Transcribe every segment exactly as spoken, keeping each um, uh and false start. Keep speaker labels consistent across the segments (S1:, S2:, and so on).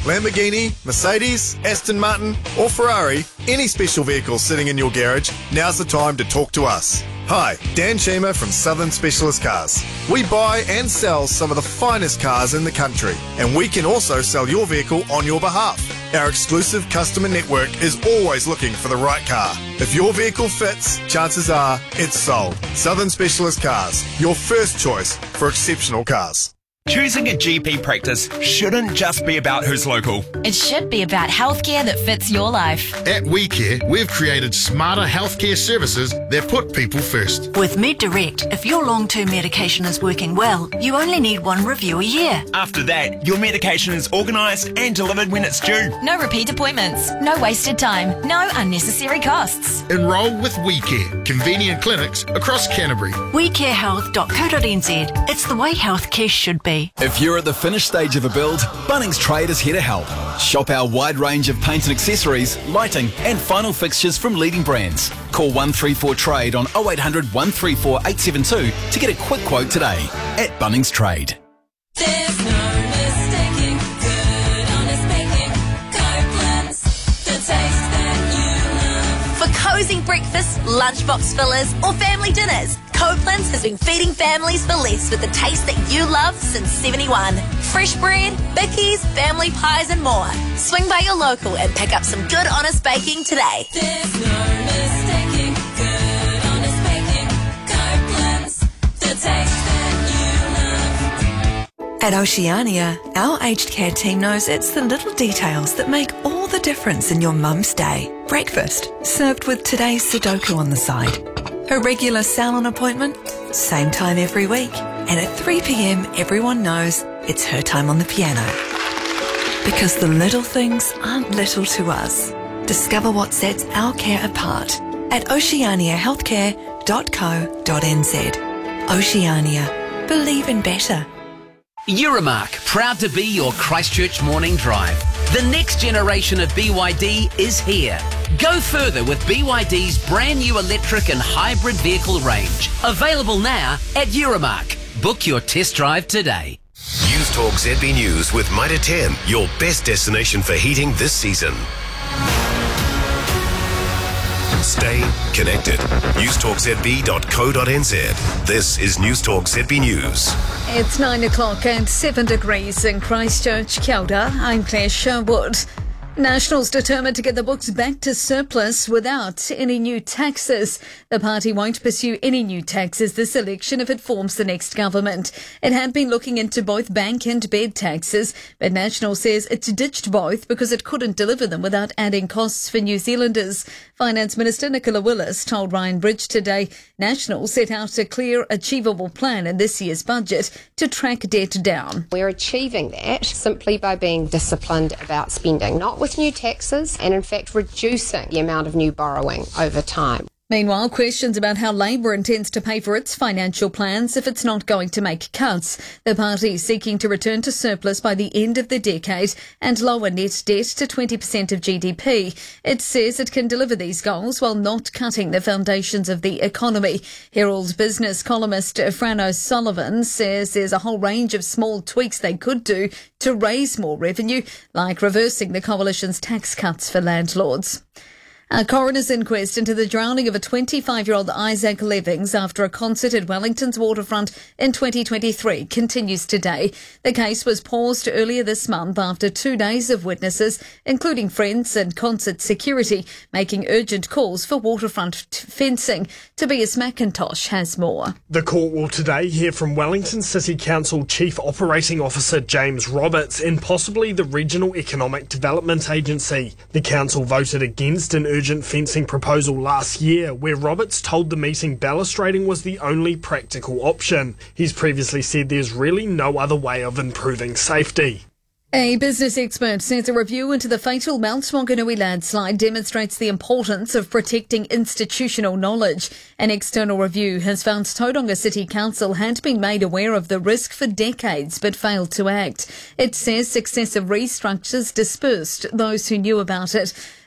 S1: Lamborghini, Mercedes, Aston Martin or Ferrari, any special vehicle sitting in your garage, now's the time to talk to us. Hi, Dan Sheamer from Southern Specialist Cars. We buy and sell some of the finest cars in the country, and we can also sell your vehicle on your behalf. Our exclusive customer network is always looking for the right car. If your vehicle fits, chances are it's sold. Southern Specialist Cars, your first choice for exceptional cars.
S2: Choosing a G P practice shouldn't just be about who's local.
S3: It should be about healthcare that fits your life.
S4: At WeCare, we've created smarter healthcare services that put people first.
S5: With MedDirect, if your long-term medication is working well, you only need one review a year.
S2: After that, your medication is organised and delivered when it's due.
S3: No repeat appointments, no wasted time, no unnecessary costs.
S4: Enrol with WeCare, convenient clinics across Canterbury.
S5: we care health dot co dot n z. It's the way healthcare should be.
S6: If you're at the finished stage of a build, Bunnings Trade is here to help. Shop our wide range of paint and accessories, lighting and final fixtures from leading brands. Call one three four trade on oh eight hundred, one three four, eight seven two to get a quick quote today at Bunnings Trade.
S7: There's no mistaking good, honest baking. Copeland's, the taste that you love.
S8: For cosy breakfasts, lunchbox fillers or family dinners, Copeland's has been feeding families for less with the taste that you love since seventy-one. Fresh bread, bickies, family pies and more. Swing by your local and pick up some good honest baking today.
S7: There's no mistaking good, honest baking. Copeland's, the taste that you love.
S9: At Oceania, our aged care team knows it's the little details that make all the difference in your mum's day. Breakfast, served with today's Sudoku on the side. Her regular salon appointment, same time every week. And at three p.m, everyone knows it's her time on the piano. Because the little things aren't little to us. Discover what sets our care apart at oceania healthcare dot co dot n z. Oceania. Believe in better.
S10: Euromark, proud to be your Christchurch morning drive. The next generation of B Y D is here. Go further with B Y D's brand new electric and hybrid vehicle range. Available now at Euromark. Book your test drive today.
S11: News Talk Z B News with Mitre ten, your best destination for heating this season. Stay connected. news talk z b dot co dot n z. This is News Talk Z B News.
S12: It's nine o'clock and seven degrees in Christchurch. Kia ora, I'm Claire Sherwood. Nationals determined to get the books back to surplus without any new taxes. The party won't pursue any new taxes this election if it forms the next government. It had been looking into both bank and bed taxes, but National says it's ditched both because it couldn't deliver them without adding costs for New Zealanders. Finance Minister Nicola Willis told Ryan Bridge today National set out a clear, achievable plan in this year's budget to track debt down.
S13: We're achieving that simply by being disciplined about spending, not with new taxes, and in fact reducing the amount of new borrowing over time.
S12: Meanwhile, questions about how Labour intends to pay for its financial plans if it's not going to make cuts. The party is seeking to return to surplus by the end of the decade and lower net debt to twenty percent of G D P. It says it can deliver these goals while not cutting the foundations of the economy. Herald business columnist Fran O'Sullivan says there's a whole range of small tweaks they could do to raise more revenue, like reversing the coalition's tax cuts for landlords. A coroner's inquest into the drowning of a twenty-five-year-old Isaac Levings after a concert at Wellington's waterfront in twenty twenty-three continues today. The case was paused earlier this month after two days of witnesses, including friends and concert security, making urgent calls for waterfront t- fencing. Tobias McIntosh has more.
S14: The court will today hear from Wellington City Council Chief Operating Officer James Roberts and possibly the Regional Economic Development Agency. The council voted against an urgent fencing proposal last year, where Roberts told the meeting balustrading was the only practical option. He's previously said there's really no other way of improving safety.
S12: A business expert says a review into the fatal Mount Maunganui landslide demonstrates the importance of protecting institutional knowledge. An external review has found Tauranga City Council had been made aware of the risk for decades but failed to act. It says successive restructures dispersed those who knew about it.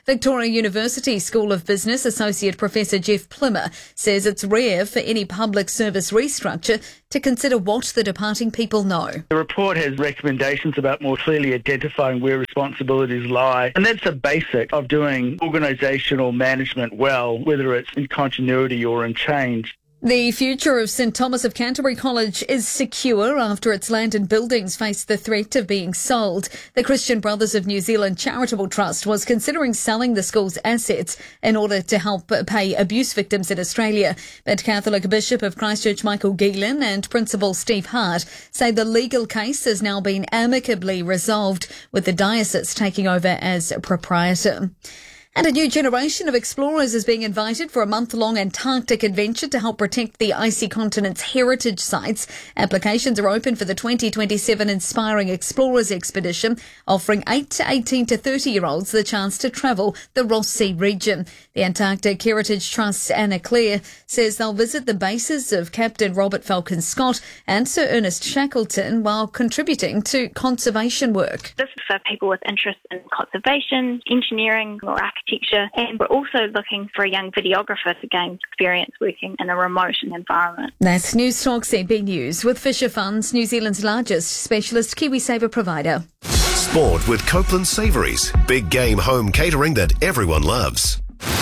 S12: Victoria University School of Business Associate Professor Jeff Plimmer says it's rare for any public service restructure to consider what the departing people know.
S15: The report has recommendations about more clearly identifying where responsibilities lie, and that's a basic of doing organisational management well, whether it's in continuity or in change.
S12: The future of St Thomas of Canterbury College is secure after its land and buildings faced the threat of being sold. The Christian Brothers of New Zealand Charitable Trust was considering selling the school's assets in order to help pay abuse victims in Australia. But Catholic Bishop of Christchurch Michael Geelan and Principal Steve Hart say the legal case has now been amicably resolved, with the diocese taking over as proprietor. And a new generation of explorers is being invited for a month-long Antarctic adventure to help protect the icy continent's heritage sites. Applications are open for the twenty twenty-seven Inspiring Explorers Expedition, offering eight to eighteen to thirty-year-olds the chance to travel the Ross Sea region. The Antarctic Heritage Trust's Anna Clare says they'll visit the bases of Captain Robert Falcon Scott and Sir Ernest Shackleton while contributing to conservation work.
S16: This is for people with interest in conservation, engineering or architecture. And we're also looking for a young videographer to gain experience working in a remote environment.
S12: That's News Talk Z B News with Fisher Funds, New Zealand's largest specialist KiwiSaver provider.
S11: Sport with Copeland Savouries. Big game home catering that everyone loves.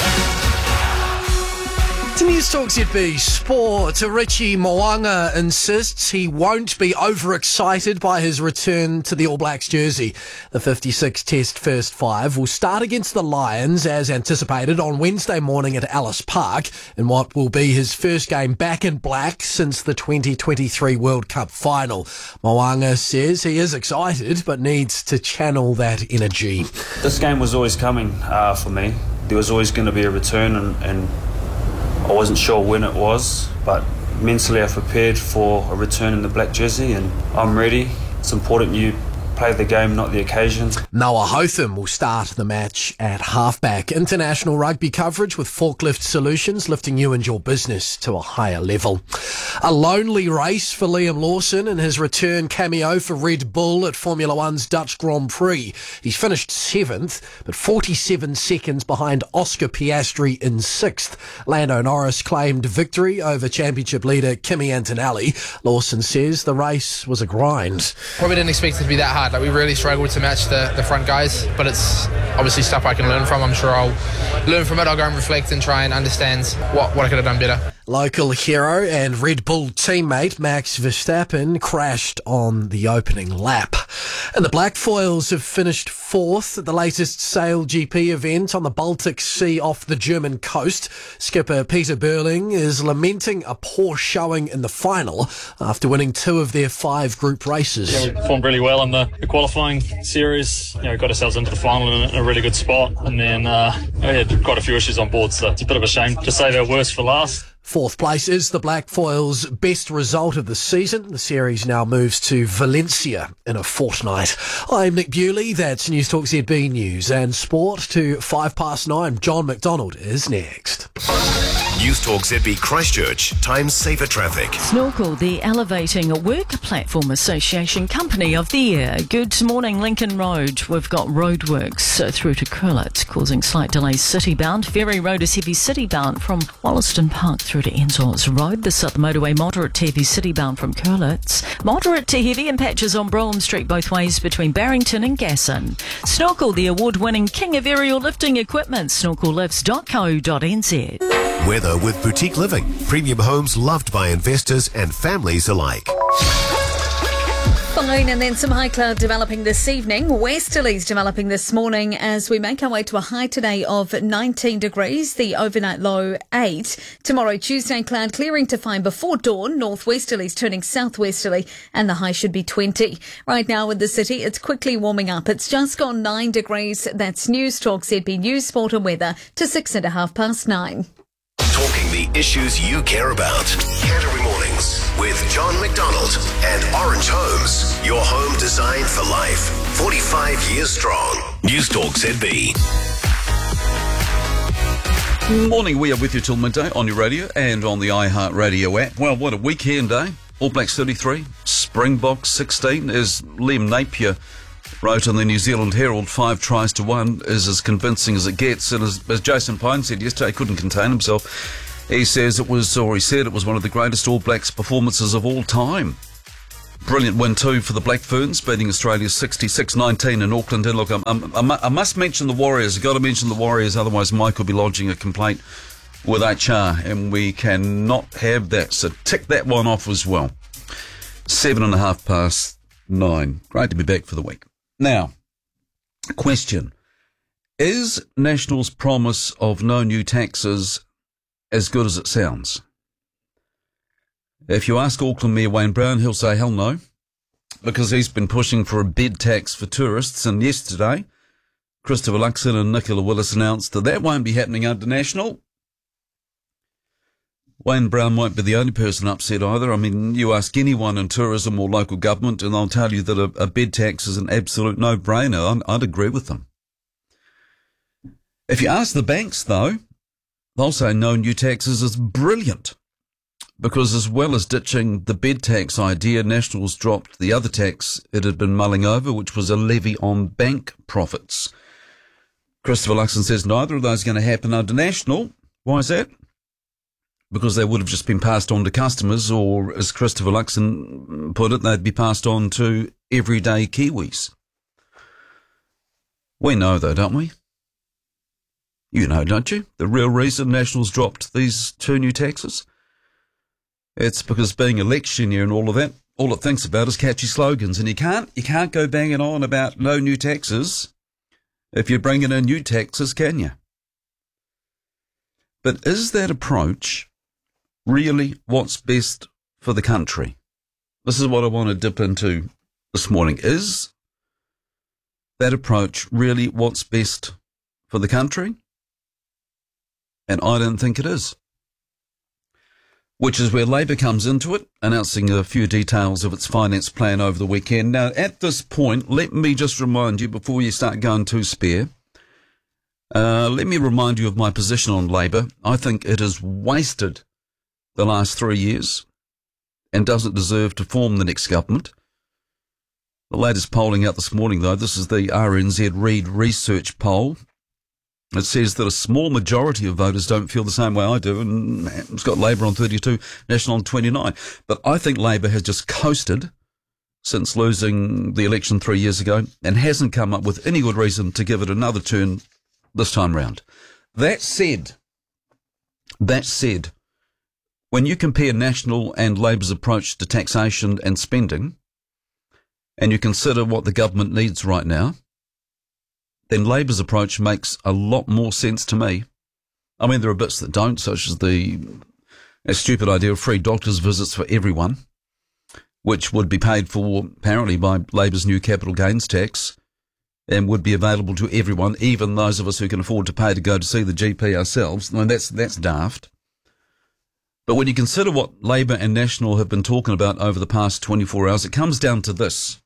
S17: To News Talk Z B Sport, Richie Mo'unga insists he won't be overexcited by his return to the All Blacks jersey. The fifty-six Test first five will start against the Lions as anticipated on Wednesday morning at Ellis Park in what will be his first game back in black since the twenty twenty-three World Cup final. Mo'unga says he is excited but needs to channel that energy.
S18: This game was always coming uh, for me. There was always going to be a return and, and I wasn't sure when it was, but mentally I prepared for a return in the black jersey and I'm ready. It's important you play the game, not the occasion.
S17: Noah Hotham will start the match at halfback. International rugby coverage with Forklift Solutions, lifting you and your business to a higher level. A lonely race for Liam Lawson in his return cameo for Red Bull at Formula One's Dutch Grand Prix. He's finished seventh, but forty-seven seconds behind Oscar Piastri in sixth. Lando Norris claimed victory over championship leader Kimi Antonelli. Lawson says the race was a grind.
S19: Probably didn't expect it to be that hard. Like, we really struggled to match the, the front guys, but it's obviously stuff I can learn from. I'm sure I'll learn from it. I'll go and reflect and try and understand what, what I could have done better.
S17: Local hero and Red Bull teammate Max Verstappen crashed on the opening lap. And the Blackfoils have finished fourth at the latest Sail G P event on the Baltic Sea off the German coast. Skipper Peter Burling is lamenting a poor showing in the final after winning two of their five group races.
S20: Yeah, we performed really well in the, the qualifying series. You know, got ourselves into the final in a, in a really good spot, and then uh, we had quite a few issues on board, so it's a bit of a shame to save our worst for last.
S17: Fourth place is the Blackfoils' best result of the season. The series now moves to Valencia in a fortnight. I'm Nick Bewley. That's News Talk Z B News and Sport to five past nine. John McDonald is next.
S11: News Talk Z B Christchurch. Time saver traffic.
S21: Snorkel, the Elevating Work Platform Association Company of the Year. Good morning, Lincoln Road. We've got roadworks through to Curlett, causing slight delays city-bound. Ferry Road is heavy city-bound from Wollaston Park through to Ensors Road. The South Motorway moderate to heavy city-bound from Curlett. Moderate to heavy in patches on Brougham Street both ways between Barrington and Gasson. Snorkel, the award-winning king of aerial lifting equipment. snorkel lifts dot co dot n z.
S11: Weather with Boutique Living. Premium homes loved by investors and families alike.
S12: Fine, and then some high cloud developing this evening. Westerlies developing this morning as we make our way to a high today of nineteen degrees, the overnight low eight. Tomorrow, Tuesday, cloud clearing to find before dawn. Northwesterlies turning southwesterly, and the high should be twenty. Right now in the city, it's quickly warming up. It's just gone nine degrees. That's News Talk Z B News, Sport and Weather to six and a half past nine.
S11: Talking the issues you care about. Canterbury Mornings with John McDonald and Orange Homes. Your home designed for life. forty-five years strong. News Talk Z B.
S22: Morning, we are with you till midday on your radio and on the iHeartRadio app. Well, what a weekend, eh? All Blacks thirty-three, Springboks sixteen, as Liam Napier wrote in the New Zealand Herald, five tries to one is as convincing as it gets. And as, as Jason Pine said yesterday, he couldn't contain himself. He says it was, or he said it was one of the greatest All Blacks performances of all time. Brilliant win too for the Black Ferns, beating Australia sixty-six nineteen in Auckland. And look, I'm, I'm, I must mention the Warriors. I've got to mention the Warriors, otherwise Mike will be lodging a complaint with H R, and we cannot have that. So tick that one off as well. Seven and a half past nine. Great to be back for the week. Now, question. Is National's promise of no new taxes as good as it sounds? If you ask Auckland Mayor Wayne Brown, he'll say hell no, because he's been pushing for a bed tax for tourists. And yesterday, Christopher Luxon and Nicola Willis announced that that won't be happening under National. Wayne Brown won't be the only person upset either. I mean, you ask anyone in tourism or local government and they'll tell you that a, a bed tax is an absolute no-brainer. I'd, I'd agree with them. If you ask the banks, though, they'll say no new taxes is brilliant, because as well as ditching the bed tax idea, National's dropped the other tax it had been mulling over, which was a levy on bank profits. Christopher Luxon says neither of those are going to happen under National. Why is that? Because they would have just been passed on to customers, or as Christopher Luxon put it, they'd be passed on to everyday Kiwis. We know though, don't we? You know, don't you? The real reason National's dropped these two new taxes? It's because being election year and all of that, all it thinks about is catchy slogans, and you can't, you can't go banging on about no new taxes if you're bringing in new taxes, can you? But is that approach really what's best for the country? This is what I want to dip into this morning. Is that approach really what's best for the country? And I don't think it is. Which is where Labor comes into it, announcing a few details of its finance plan over the weekend. Now, at this point, let me just remind you, before you start going too spare, uh, let me remind you of my position on Labor. I think it has wasted the last three years and doesn't deserve to form the next government. The latest polling out this morning, though, this is the R N Z Reid Research poll. It says that a small majority of voters don't feel the same way I do, and it's got Labor on thirty-two, National on twenty-nine. But I think Labor has just coasted since losing the election three years ago and hasn't come up with any good reason to give it another turn this time round. That said, that said, when you compare National and Labor's approach to taxation and spending, and you consider what the government needs right now, then Labor's approach makes a lot more sense to me. I mean, there are bits that don't, such as the a stupid idea of free doctor's visits for everyone, which would be paid for, apparently, by Labor's new capital gains tax and would be available to everyone, even those of us who can afford to pay to go to see the G P ourselves. I mean, that's, that's daft. But when you consider what Labor and National have been talking about over the past twenty-four hours, it comes down to this.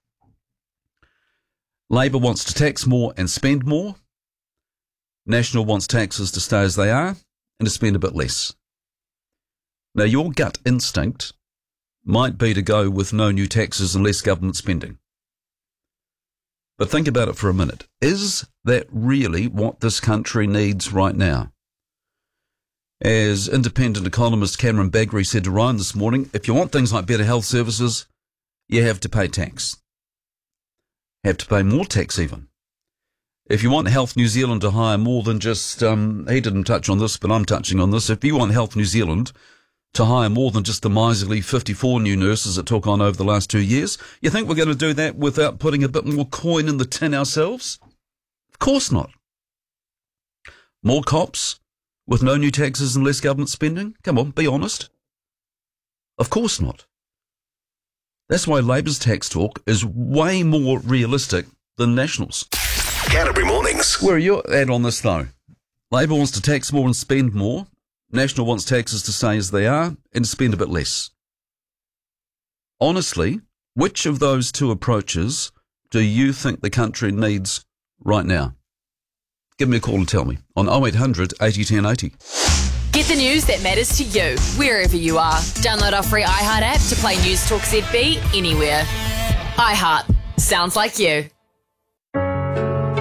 S22: Labor wants to tax more and spend more. National wants taxes to stay as they are and to spend a bit less. Now, your gut instinct might be to go with no new taxes and less government spending. But think about it for a minute. Is that really what this country needs right now? As independent economist Cameron Baggery said to Ryan this morning, if you want things like better health services, you have to pay tax. Have to pay more tax even. If you want Health New Zealand to hire more than just, um, he didn't touch on this, but I'm touching on this. If you want Health New Zealand to hire more than just the miserly fifty-four new nurses it took on over the last two years, you think we're going to do that without putting a bit more coin in the tin ourselves? Of course not. More cops with no new taxes and less government spending? Come on, be honest. Of course not. That's why Labor's tax talk is way more realistic than National's.
S11: Canterbury Mornings.
S22: Where are you at on this, though? Labor wants to tax more and spend more. National wants taxes to stay as they are and to spend a bit less. Honestly, which of those two approaches do you think the country needs right now? Give me a call and tell me on oh eight hundred eighty ten eighty.
S1: Get the news that matters to you, wherever you are. Download our free iHeart app to play News Talk Z B anywhere. iHeart. Sounds like you.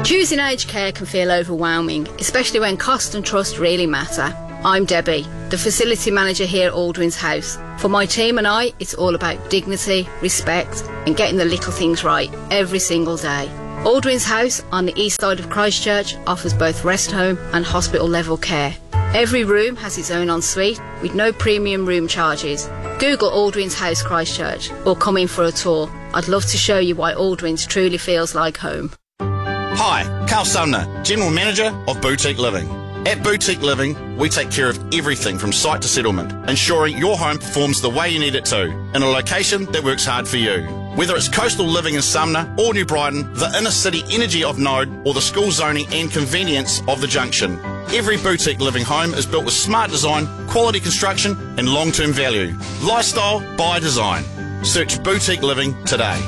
S2: Choosing aged care can feel overwhelming, especially when cost and trust really matter. I'm Debbie, the facility manager here at Aldwyn's House. For my team and I, it's all about dignity, respect and getting the little things right every single day. Aldwyn's House on the east side of Christchurch offers both rest home and hospital level care. Every room has its own ensuite with no premium room charges. Google Aldwyn's House Christchurch or come in for a tour. I'd love to show you why Aldwyn's truly feels like home.
S3: Hi, Carl Sumner, General Manager of Boutique Living. At Boutique Living, we take care of everything from site to settlement, ensuring your home performs the way you need it to, in a location that works hard for you. Whether it's coastal living in Sumner or New Brighton, the inner city energy of Node, or the school zoning and convenience of the Junction, every Boutique Living home is built with smart design, quality construction and long-term value. Lifestyle by design. Search Boutique Living today.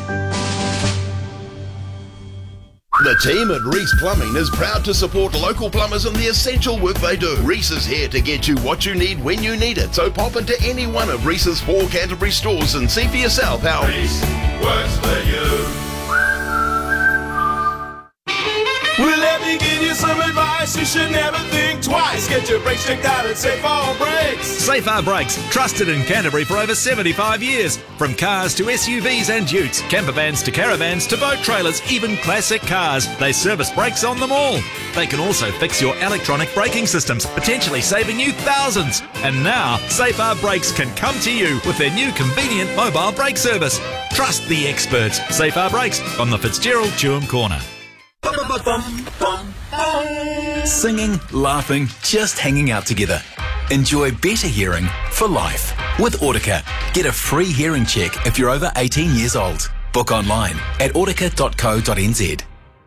S23: The team at Reese Plumbing is proud to support local plumbers in the essential work they do. Reese is here to get you what you need when you need it. So pop into any one of Reese's four Canterbury stores and see for yourself how Reese works for you.
S24: Well, let me give you some advice. You should never think twice. Get your brakes checked out at Safe R Brakes.
S25: Safe R Brakes, trusted in Canterbury for over seventy-five years. From cars to S U Vs and utes, camper vans to caravans to boat trailers, even classic cars, they service brakes on them all. They can also fix your electronic braking systems, potentially saving you thousands. And now, Safe R Brakes can come to you with their new convenient mobile brake service. Trust the experts. Safe R Brakes on the Fitzgerald Chewham Corner.
S6: Singing, laughing, just hanging out together. Enjoy better hearing for life. With Audica, get a free hearing check if you're over eighteen years old. Book online at audica dot co dot n z.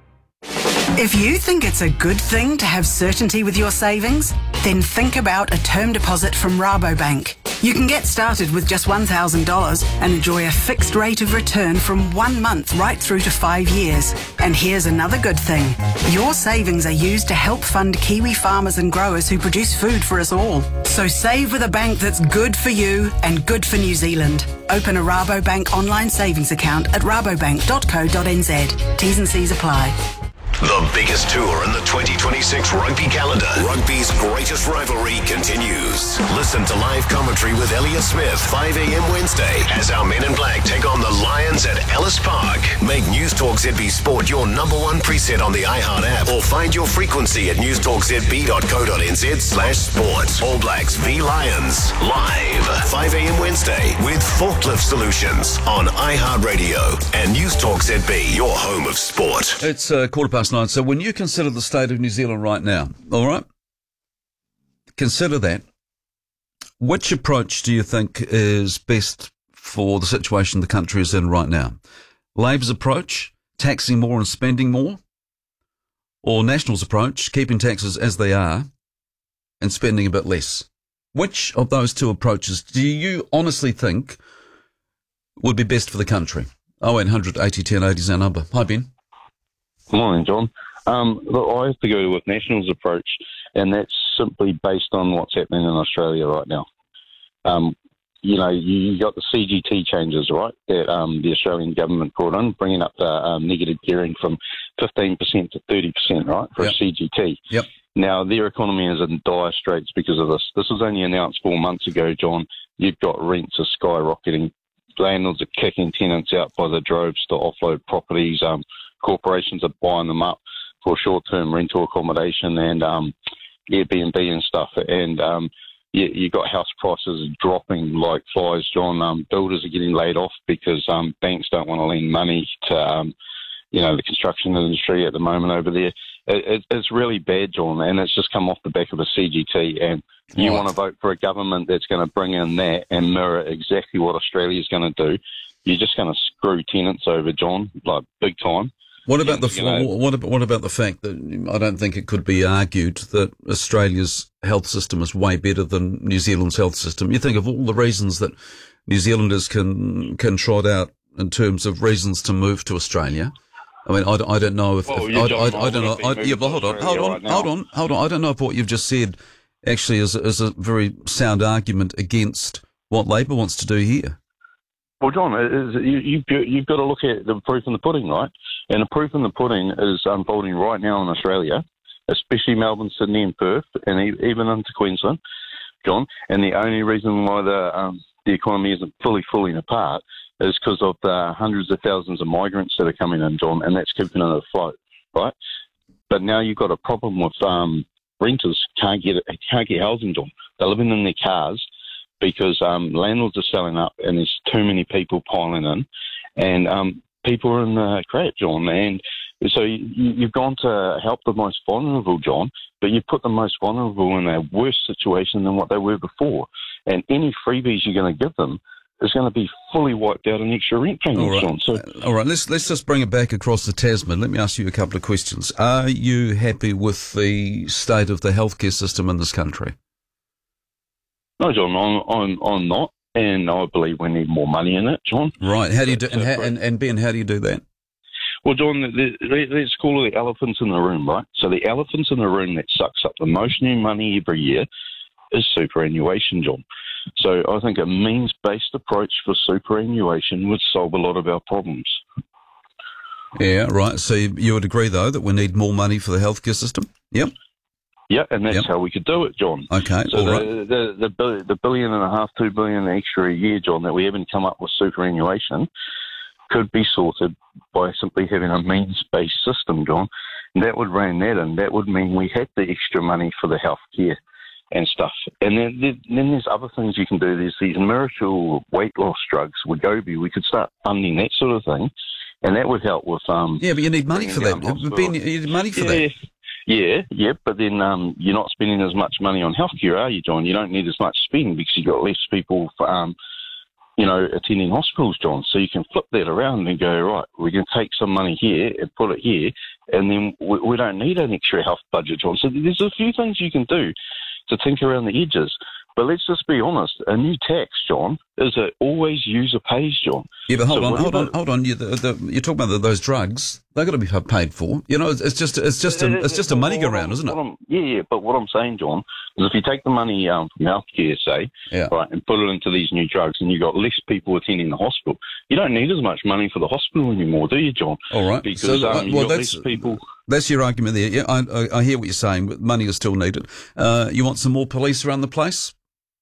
S26: If you think it's a good thing to have certainty with your savings, then think about a term deposit from Rabobank. You can get started with just one thousand dollars and enjoy a fixed rate of return from one month right through to five years. And here's another good thing. Your savings are used to help fund Kiwi farmers and growers who produce food for us all. So save with a bank that's good for you and good for New Zealand. Open a Rabobank online savings account at rabobank dot co dot n z. T's and C's apply.
S11: The biggest tour in the twenty twenty-six rugby calendar. Rugby's greatest rivalry continues. Listen to live commentary with Elliot Smith, five a.m. Wednesday, as our Men in Black take on the Lions at Ellis Park. Make News Talk Z B Sport your number one preset on the iHeart app, or find your frequency at newstalkzb dot co dot n z slash sports. All Blacks v Lions, live, five a.m. Wednesday, with Forklift Solutions on iHeart Radio and News Talk Z B, your home of sport.
S22: It's uh, quarter past nine. So when you consider the state of New Zealand right now, all right, consider that. Which approach do you think is best for the situation the country is in right now? Labor's approach, taxing more and spending more, or National's approach, keeping taxes as they are and spending a bit less? Which of those two approaches do you honestly think would be best for the country? oh eight hundred eighty ten eighty is our number. Hi, Ben.
S27: Good morning, John. Um, look, I have to go with National's approach, and that's simply based on what's happening in Australia right now. Um, you know, you, you got the C G T changes, right, that um, the Australian government brought in, bringing up the um, negative gearing from fifteen percent to thirty percent, right, for
S22: Yep.
S27: a C G T.
S22: Yep.
S27: Now, their economy is in dire straits because of this. This was only announced four months ago, John. You've got rents are skyrocketing. Landlords are kicking tenants out by the droves to offload properties. Um, corporations are buying them up for short-term rental accommodation and um, Airbnb and stuff. And um, you, you got house prices dropping like flies, John. Um, builders are getting laid off because um, banks don't want to lend money to, um, you know, the construction industry at the moment over there. It, it, it's really bad, John, and it's just come off the back of a C G T. And you
S22: Right.
S27: want to vote for a government that's going to bring in that and mirror exactly what Australia's going to do. You're just going to screw tenants over, John, like big time.
S22: What about the
S27: You know-
S22: what about, what about the fact that I don't think it could be argued that Australia's health system is way better than New Zealand's health system? You think of all the reasons that New Zealanders can can trot out in terms of reasons to move to Australia. I mean, I, don't- I don't know if,
S27: Well,
S22: if
S27: you're
S22: I,
S27: John
S22: I, I don't know.
S27: Malcolm,
S22: I, yeah, but hold on, hold on,
S27: right now.
S22: hold on, hold on. I don't know if what you've just said actually is is a very sound argument against what Labor wants to do here.
S27: Well, John, it is, you, you've, got- you've got to look at the proof in the pudding, right? And the proof in the pudding is unfolding right now in Australia, especially Melbourne, Sydney and Perth, and e- even into Queensland, John. And the only reason why the um, the economy isn't fully falling apart is because of the hundreds of thousands of migrants that are coming in, John, and that's keeping it afloat, right? But now you've got a problem with um, renters can't get can't get housing, John. They're living in their cars because um, landlords are selling up and there's too many people piling in, and um, people are in the crap, John. And so you, you've gone to help the most vulnerable, John, but you put the most vulnerable in a worse situation than what they were before. And any freebies you're going to give them is going to be fully wiped out in extra rent payments,
S22: All right.
S27: John. So,
S22: All right, let's let's just bring it back across the Tasman. Let me ask you a couple of questions. Are you happy with the state of the healthcare system in this country?
S27: no, John, I'm, I'm, I'm not, and I believe we need more money in it, John.
S22: Right, how do you do,
S27: So-
S22: and, how, and, and Ben, how do you do that?
S27: Well, John, the- the- let's call it the elephants in the room, right? So the elephants in the room that sucks up the most new money every year is superannuation, John. So I think a means-based approach for superannuation would solve a lot of our problems.
S22: Yeah, right. So you, you would agree, though, that we need more money for the healthcare system? Yep.
S27: Yeah, and that's
S22: Yep.
S27: how we could do it, John.
S22: Okay,
S27: So
S22: all
S27: the,
S22: right.
S27: the, the, bill- the billion and a half, two billion extra a year, John, that we haven't come up with superannuation could be sorted by simply having a means-based system, John. And that would rein that in. That would mean we had the extra money for the healthcare and stuff. And then, then there's other things you can do. There's these miracle weight loss drugs, Wegovy. We could start funding that sort of thing, and that would help with... Um,
S22: Yeah, but you need money for
S27: bringing
S22: that.
S27: down hospital-
S22: Ben, you need money for
S27: yeah,
S22: that.
S27: Yeah, yeah, but then um, you're not spending as much money on healthcare, are you, John? You don't need as much spend because you've got less people, for, um, you know, attending hospitals, John. So you can flip that around and go, right, we can take some money here and put it here, and then we, we don't need an extra health budget, John. So there's a few things you can do to think around the edges. But let's just be honest, a new tax, John, is a always user pays, John.
S22: Yeah, but hold
S27: So
S22: on, hold
S27: whatever-
S22: on, hold on. You, the, the, you're talking about the, those drugs. They've got to be paid for. You know, it's, it's just, it's just, a, it's just a money go round, isn't it?
S27: What I'm- yeah, yeah, but what I'm saying, John, is if you take the money um, from healthcare, say,
S22: Yeah.
S27: right, and put it into these new drugs, and you've got less people attending the hospital, you don't need as much money for the hospital anymore, do you, John?
S22: All right.
S27: Because
S22: So,
S27: um,
S22: uh,
S27: you've
S22: well,
S27: got
S22: that's
S27: less people.
S22: that's your argument there. Yeah, I, I, I hear what you're saying, but money is still needed. Uh, you want some more police around the place?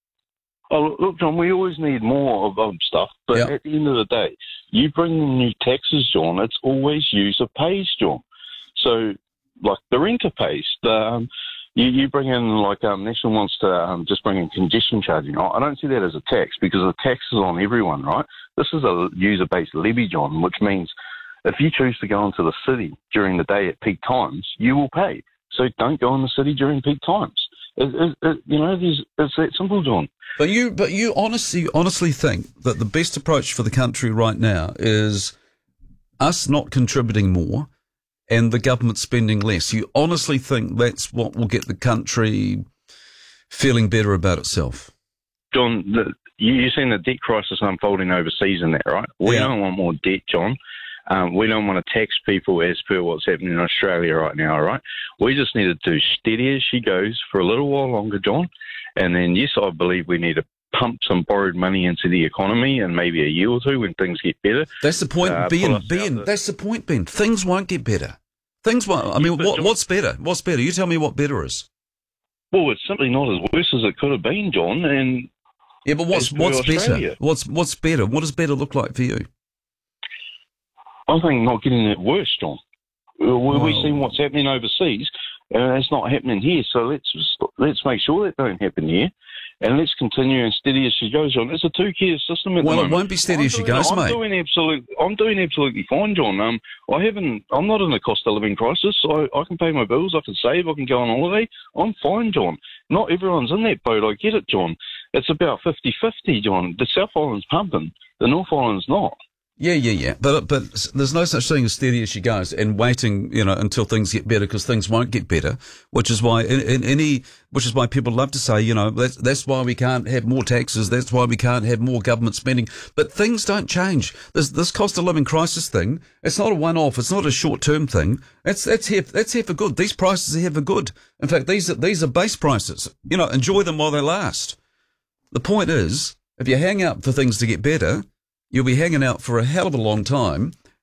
S27: Oh, look, John, we always need more of, of stuff, but
S22: Yeah.
S27: at the end of the day, you bring in new taxes, John, it's always user pays, John. So, like, the renter pays. The, um, you, you bring in, like, um, National wants to um, just bring in congestion charging. I I don't see that as a tax because the tax is on everyone, right? This is a user-based levy, John, which means if you choose to go into the city during the day at peak times, you will pay. So don't go in the city during peak times. It, it, it, you know, there's, it's that simple, John.
S22: But you, but you honestly, honestly think that the best approach for the country right now is us not contributing more and the government spending less. You honestly think that's what will get the country feeling better about itself?
S27: John, the, you, you've seen the debt crisis unfolding overseas in that, right? We
S22: Yeah.
S27: don't want more debt, John. Um, we don't want to tax people as per what's happening in Australia right now, all right? We just need to do steady as she goes for a little while longer, John. And then, yes, I believe we need to pump some borrowed money into the economy and maybe a year or two when things get better.
S22: That's the point,
S27: Uh, pull
S22: Ben.
S27: us out
S22: Ben,
S27: the-
S22: that's the point, Ben. Things won't get better. Things won't. I mean,
S27: but
S22: what,
S27: John-
S22: what's better? What's better? You tell me what better is.
S27: Well, it's simply not as worse as it could have been, John. And
S22: Yeah, but what's
S27: as per
S22: what's
S27: Australia.
S22: better? What's what's better? What does better look like for you?
S27: I think not getting it worse, John. We,
S22: Well-
S27: We've seen what's happening overseas, and it's not happening here. So let's let's make sure that don't happen here, and let's continue and steady as she goes, John. It's a two-tier system at
S22: Well,
S27: the
S22: it
S27: moment.
S22: won't be steady
S27: I'm
S22: as she
S27: doing-
S22: goes,
S27: I'm
S22: mate.
S27: Doing absolute, I'm doing absolutely fine, John. Um, I haven't. I'm not in a cost of living crisis. I, I can pay my bills. I can save. I can go on holiday. I'm fine, John. Not everyone's in that boat. I get it, John. It's about fifty-fifty, John. The South Island's pumping. The North Island's not.
S22: Yeah, yeah, yeah. But but there's no such thing as steady as she goes and waiting, you know, until things get better, because things won't get better. Which is why in, in any, which is why people love to say, you know, that's that's why we can't have more taxes. That's why we can't have more government spending. But things don't change. This this cost of living crisis thing, it's not a one-off. It's not a short-term thing. It's that's here that's here for good. These prices are here for good. In fact, these are these are base prices. You know, enjoy them while they last. The point is, if you hang out for things to get better, you'll be hanging out for a hell of a long time,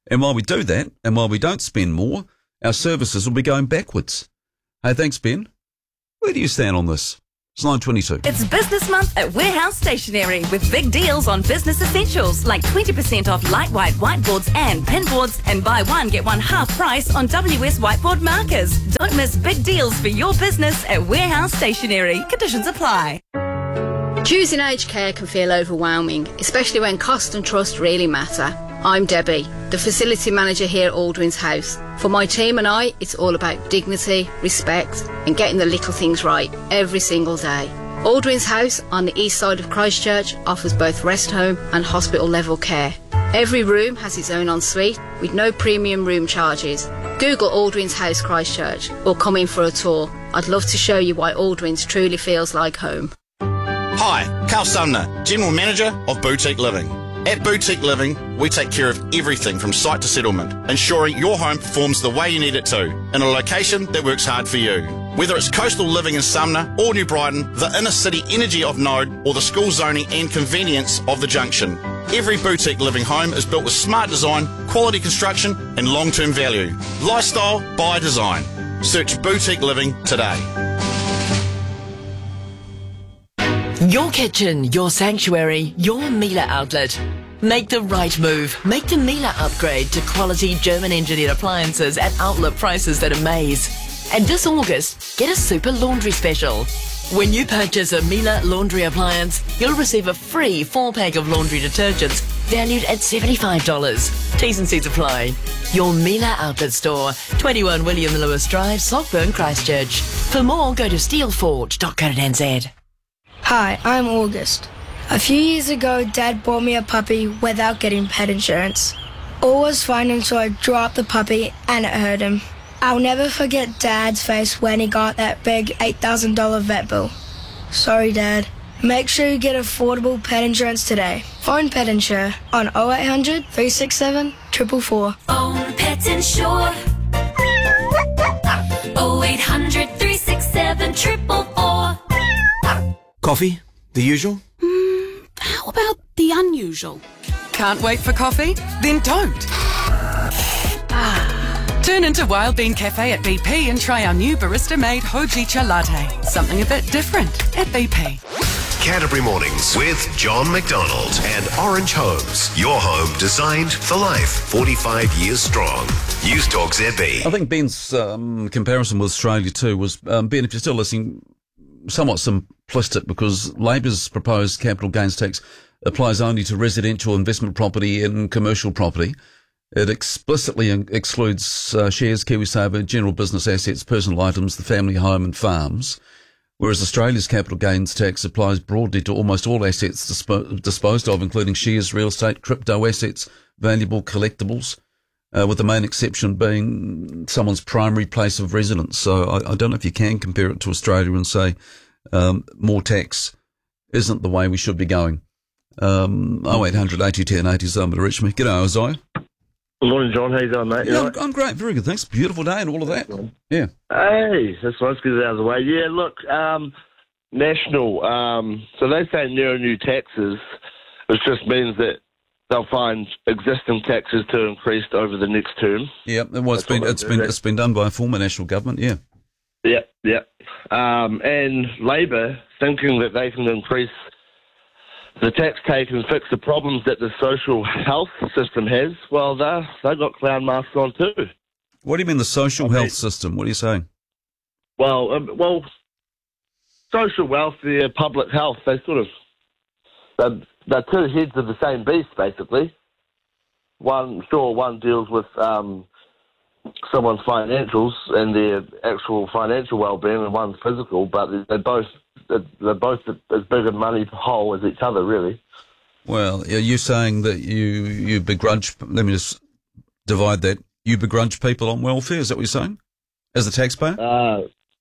S22: And while we do that, and while we don't spend more, our services will be going backwards. Hey, thanks, Ben. Where do you stand on this? It's nine twenty-two.
S4: It's Business Month at Warehouse Stationery with big deals on business essentials like twenty percent off light white whiteboards and pinboards, and buy one get one half price on W S whiteboard markers. Don't miss big deals for your business at Warehouse Stationery. Conditions apply.
S2: Choosing aged care can feel overwhelming, especially when cost and trust really matter. I'm Debbie, the facility manager here at Aldwyn's House. For my team and I, it's all about dignity, respect and getting the little things right every single day. Aldwyn's House on the east side of Christchurch offers both rest home and hospital level care. Every room has its own ensuite with no premium room charges. Google Aldwyn's House Christchurch or come in for a tour. I'd love to show you why Aldwyn's truly feels like home.
S3: Hi, Carl Sumner, General Manager of Boutique Living. At Boutique Living, we take care of everything from site to settlement, ensuring your home performs the way you need it to, in a location that works hard for you. Whether it's coastal living in Sumner or New Brighton, the inner city energy of Node, or the school zoning and convenience of the Junction, every Boutique Living home is built with smart design, quality construction and long-term value. Lifestyle by design. Search Boutique Living today.
S5: Your kitchen, your sanctuary, your Miele outlet. Make the right move. Make the Miele upgrade to quality German engineered appliances at outlet prices that amaze. And this August, get a super laundry special. When you purchase a Miele laundry appliance, you'll receive a free four pack of laundry detergents valued at seventy-five dollars. T's and C's apply. Your Miele outlet store, twenty-one William Lewis Drive, Saltburn, Christchurch. For more, go to steelforge dot co dot n z.
S7: Hi, I'm August. A few years ago, Dad bought me a puppy without getting pet insurance. All was fine until I dropped the puppy and it hurt him. I'll never forget Dad's face when he got that big eight thousand dollars vet bill. Sorry, Dad. Make sure you get affordable pet insurance today. Phone Pet Insure on oh eight hundred, three six seven, four four four.
S8: Phone Pet Insure. oh eight hundred, three six seven, four four four.
S9: Coffee? The usual?
S10: Mm, how about the unusual? Can't wait for coffee? Then don't. Ah. Turn into Wild Bean Cafe at B P and try our new barista-made Hojicha latte. Something a bit different at B P.
S11: Canterbury Mornings with John McDonald and Orange Homes. Your home designed for life. forty-five years strong. News Talk Z B.
S22: I think Ben's um, comparison with Australia too was, um, Ben, if you're still listening, somewhat simplistic, because Labor's proposed capital gains tax applies only to residential investment property and commercial property. It explicitly excludes uh, shares, KiwiSaver, general business assets, personal items, the family home and farms, whereas Australia's capital gains tax applies broadly to almost all assets dispo- disposed of, including shares, real estate, crypto assets, valuable collectibles, uh, with the main exception being someone's primary place of residence. So I, I don't know if you can compare it to Australia and say um, more tax isn't the way we should be going. Um, oh eight hundred, eighty, ten eighty is number to reach me. G'day, Isaiah.
S13: Good morning, John. How you doing, mate? You
S22: Yeah,
S13: all
S22: I'm,
S13: right?
S22: I'm great. Very good. Thanks. Beautiful day and all of that. Yeah.
S13: Hey, that's nice to get it out of the way. Yeah, look, um, national, um, so they say no new taxes, which just means that they'll find existing taxes to increase over the next term.
S22: Yeah, well, it's been it's been it's been done by a former national government. Yeah.
S13: Yeah, yeah. Um, and Labor thinking that they can increase the tax take and fix the problems that the social health system has, well, they they've got clown masks on too.
S22: What do you mean the social health system? What are you saying?
S13: Well, um, well, social welfare, public health, they sort of, they're, they're two heads of the same beast, basically. One, sure, one deals with um, someone's financials and their actual financial well-being, and one's physical, but they're both they're both as big a money hole as each other, really.
S22: Well, are you saying that you, you begrudge, let me just divide that, you begrudge people on welfare, is that what you're saying? As a taxpayer?
S13: Uh,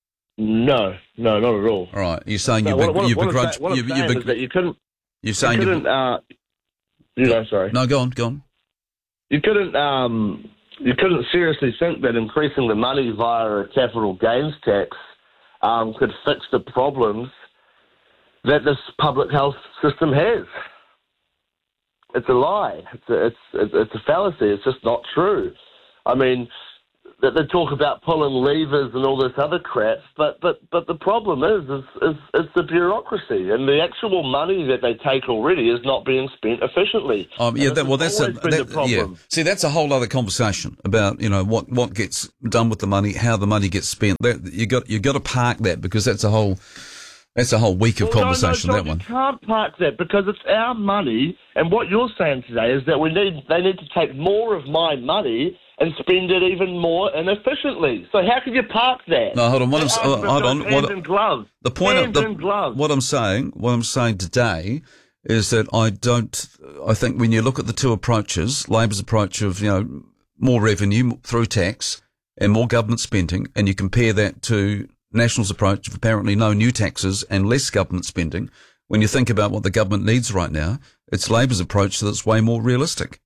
S13: no, no, not at all.
S22: All right, you're saying
S13: No,
S22: you,
S13: what-
S22: be,
S13: what-
S22: you
S13: what I'm
S22: begrudge,
S13: saying- what I'm
S22: you, you,
S13: saying
S22: beg-
S13: is that you couldn't,
S22: you're saying
S13: you
S22: you,
S13: couldn't, uh, you know, sorry.
S22: no, go on, go on.
S13: You couldn't, um, you couldn't seriously think that increasing the money via a capital gains tax um, could fix the problems that this public health system has. it's a lie. It's a, it's it's a fallacy. It's just not true. I mean, that they talk about pulling levers and all this other crap, but but but the problem is is is it's the bureaucracy, and the actual money that they take already is not being spent efficiently.
S22: Um, yeah,
S13: And
S22: that,
S13: this
S22: well,
S13: has
S22: that's a
S13: always been
S22: that,
S13: the problem.
S22: yeah. See, that's a whole other conversation about you know what, what gets done with the money, how the money gets spent. That, you got you got to park that because that's a whole that's a whole week of
S13: Well,
S22: conversation.
S13: No, no,
S22: that
S13: John,
S22: one.
S13: you can't park that because it's our money, and what you're saying today is that we need they need to take more of my money and spend it even more inefficiently. So how can you park that?
S22: No, hold on. What I'm,
S13: That
S22: uh,
S13: argument
S22: hold
S13: goes
S22: on.
S13: hand
S22: What,
S13: in glove.
S22: the point
S13: hand
S22: of the,
S13: in glove.
S22: what I'm saying, what I'm saying today, is that I don't. I think when you look at the two approaches, Labor's approach of you know more revenue through tax and more government spending, and you compare that to National's approach of apparently no new taxes and less government spending. When you think about what the government needs right now, it's Labor's approach that's way more realistic.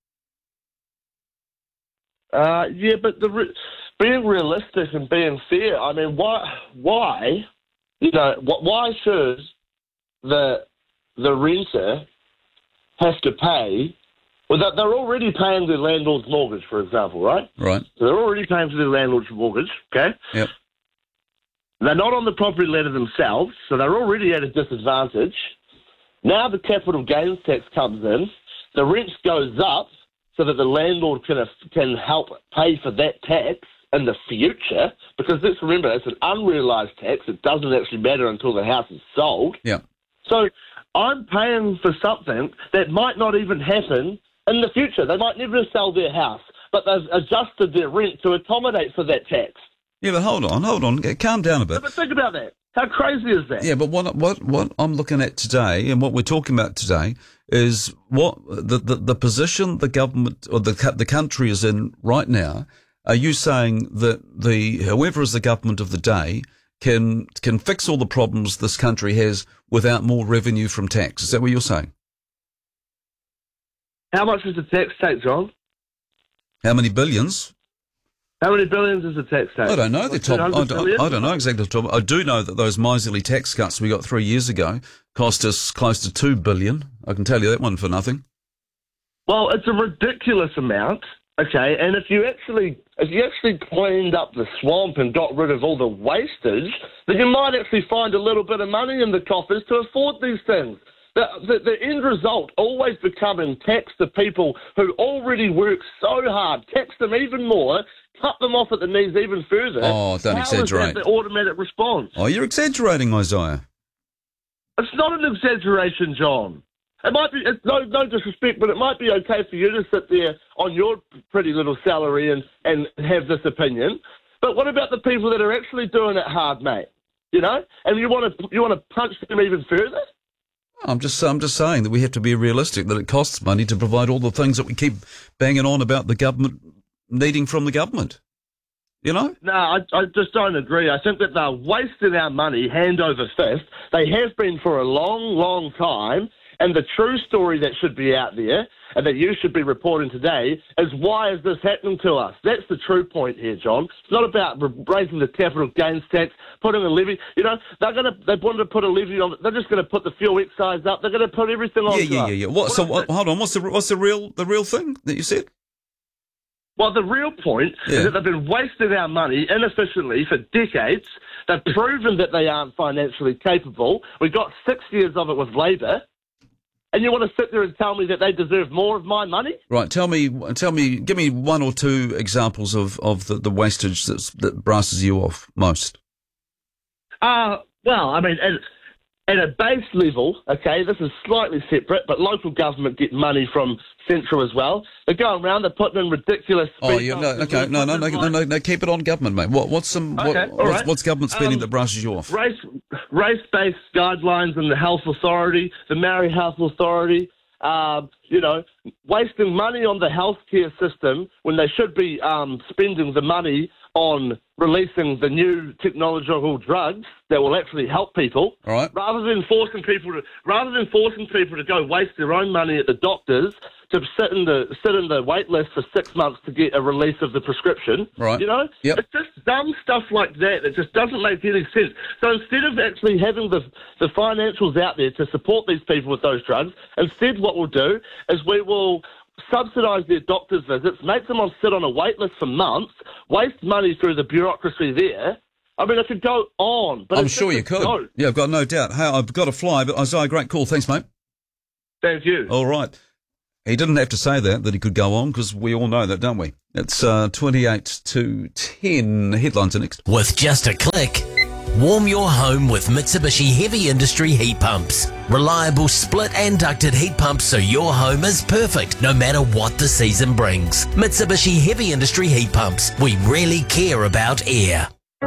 S13: Uh, yeah, but the re- being realistic and being fair. I mean, why? Why? You know, wh- why should the the renter have to pay? Well, they're- they're already paying their landlord's mortgage, for example, right?
S22: Right.
S13: So they're already paying for their landlord's mortgage. Okay.
S22: Yep.
S13: They're not on the property ladder themselves, so they're already at a disadvantage. Now the capital gains tax comes in, the rent goes up so that the landlord can can help pay for that tax in the future, because let's remember, it's an unrealised tax. It doesn't actually matter until the house is sold.
S22: Yeah.
S13: So I'm paying for something that might not even happen in the future. They might never sell their house, but they've adjusted their rent to accommodate for that tax.
S22: Yeah, but hold on, hold on, calm down a bit.
S13: No, but think about that. How crazy is that?
S22: Yeah, but what what what I'm looking at today, and what we're talking about today, is what the the, the position the government or the the country is in right now. Are you saying that the whoever is the government of the day can can fix all the problems this country has without more revenue from tax? Is that what you're saying?
S13: How much does the tax take, John?
S22: How many billions?
S13: How many billions does the tax take?
S22: I don't know. The
S13: What,
S22: top, I,
S13: 200
S22: don't,
S13: billion?
S22: I don't know exactly the top. I do know that those miserly tax cuts we got three years ago cost us close to two billion. I can tell you that one for nothing.
S13: Well, it's a ridiculous amount, okay? And if you actually if you actually cleaned up the swamp and got rid of all the wastage, then you might actually find a little bit of money in the coffers to afford these things. The, the, the end result always becoming tax the people who already work so hard, tax them even more, cut them off at the knees even further.
S22: Oh, don't
S13: How
S22: exaggerate.
S13: is that the automatic response?
S22: Oh, you're exaggerating, Isaiah.
S13: It's not an exaggeration, John. It might be, it's no, no disrespect, but it might be okay for you to sit there on your pretty little salary and, and have this opinion. But what about the people that are actually doing it hard, mate? You know? And you want to you want to punch them even further?
S22: I'm just I'm just saying that we have to be realistic, that it costs money to provide all the things that we keep banging on about the government needing from the government. You know?
S13: No, I, I just don't agree. I think that they're wasting our money hand over fist. They have been for a long, long time. And the true story that should be out there and that you should be reporting today is, why is this happening to us? That's the true point here, John. It's not about raising the capital gains tax, putting a levy. You know, they're going to, they wanted to put a levy on, they're just going to put the fuel excise up. They're going to put everything on.
S22: Yeah, yeah, yeah, yeah. What, so what, hold on. What's the what's the real the real thing that you said?
S13: Well, the real point
S22: Yeah.
S13: is that they've been wasting our money inefficiently for decades. They've proven that they aren't financially capable. We got six years of it with Labor. And you want to sit there and tell me that they deserve more of my money?
S22: Right. Tell me, tell me, give me one or two examples of, of the, the wastage that's, that brasses you off most.
S13: Uh, well, I mean, at, at a base level, okay, this is slightly separate, but local government get money from central as well. They're going around, they're putting in ridiculous...
S22: Oh, yeah, no, okay, no, no, no, no, no, no, keep it on government, mate. What, what's some, what,
S13: Okay, all
S22: what's,
S13: right.
S22: what's government spending
S13: Um,
S22: that brushes you off?
S13: Race, race-based guidelines in the Health Authority, the Maori Health Authority, uh, you know, wasting money on the healthcare system when they should be um, spending the money on releasing the new technological drugs that will actually help people,
S22: All right.
S13: rather than forcing people to rather than forcing people to go waste their own money at the doctors to sit in the sit in the wait list for six months to get a release of the prescription.
S22: Right.
S13: You know,
S22: Yep.
S13: it's just dumb stuff like that. It just doesn't make any sense. So instead of actually having the the financials out there to support these people with those drugs, instead what we'll do is we will subsidise their doctor's visits, make them on sit on a wait list for months, waste money through the bureaucracy there. I mean, I could go on. But
S22: I'm
S13: it's
S22: sure
S13: just
S22: you
S13: a
S22: could.
S13: joke.
S22: Yeah, I've got no doubt. Hey, I've got to fly, but Isaiah, great call. Thanks, mate.
S13: Thank you.
S22: All right. He didn't have to say that, that he could go on, because we all know that, don't we? It's uh, twenty-eight to ten. Headlines are next.
S14: With just a click, warm your home with Mitsubishi Heavy Industry heat pumps. Reliable split and ducted heat pumps so your home is perfect no matter what the season brings. Mitsubishi Heavy Industry heat pumps. We really care about air.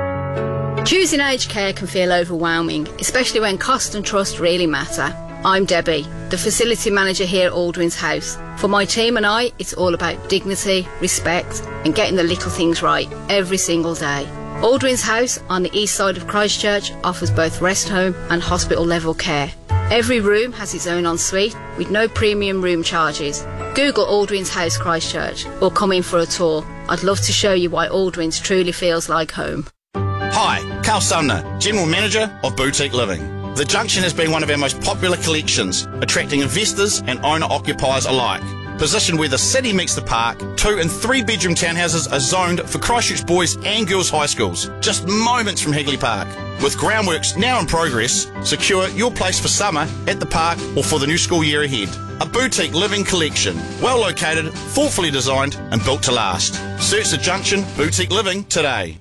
S2: Choosing aged care can feel overwhelming, especially when cost and trust really matter. I'm Debbie, the facility manager here at Aldwin's House. For my team and I, it's all about dignity, respect and getting the little things right every single day. Aldwin's House on the east side of Christchurch offers both rest home and hospital level care. Every room has its own ensuite with no premium room charges. Google Aldwin's House Christchurch or come in for a tour. I'd love to show you why Aldwin's truly feels like home.
S3: Hi, Carl Sumner, General Manager of Boutique Living. The Junction has been one of our most popular collections, attracting investors and owner-occupiers alike. Positioned where the city meets the park, two and three bedroom townhouses are zoned for Christchurch boys and girls high schools, just moments from Higley Park. With groundworks now in progress, secure your place for summer at the park or for the new school year ahead. A boutique living collection, well located, thoughtfully designed and built to last. Search the Junction Boutique Living today.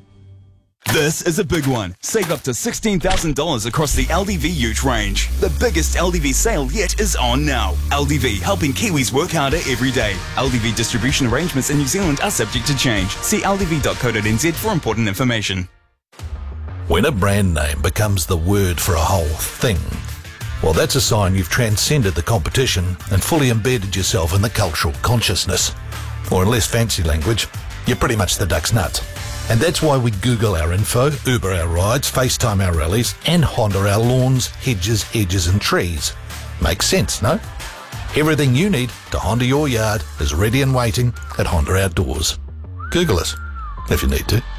S6: This is a big one. Save up to sixteen thousand dollars across the L D V Ute range. The biggest L D V sale yet is on now. L D V, helping Kiwis work harder every day. L D V distribution arrangements in New Zealand are subject to change. See l d v dot co dot n z for important information.
S15: When a brand name becomes the word for a whole thing, well, that's a sign you've transcended the competition and fully embedded yourself in the cultural consciousness. Or in less fancy language, you're pretty much the duck's nuts. And that's why we Google our info, Uber our rides, FaceTime our rallies, and Honda our lawns, hedges, edges and trees. Makes sense, no? Everything you need to Honda your yard is ready and waiting at Honda Outdoors. Google us, if you need to.